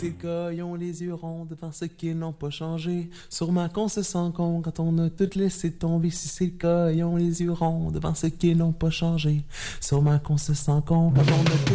Ces gars, ils ont les yeux ronds devant ce qu'ils n'ont pas changé. Sûrement qu'on se sent con quand on a tout laissé tomber. Si ces gars, ils ont les yeux ronds devant ce qu'ils n'ont pas changé. Sûrement qu'on se sent con quand on a tout